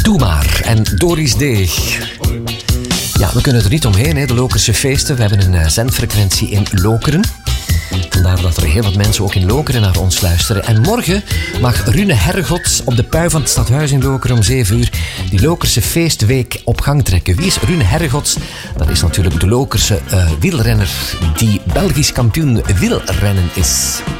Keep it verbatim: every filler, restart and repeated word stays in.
Doe maar. En Doris Deeg. Ja, we kunnen er niet omheen, hè, de Lokerse feesten. We hebben een uh, zendfrequentie in Lokeren. Vandaar dat er heel wat mensen ook in Lokeren naar ons luisteren. En morgen mag Rune Hergots op de Pui van het Stadhuis in Lokeren om zeven uur die Lokerse feestweek op gang trekken. Wie is Rune Hergots? Dat is natuurlijk de Lokerse uh, wielrenner die Belgisch kampioen wielrennen is.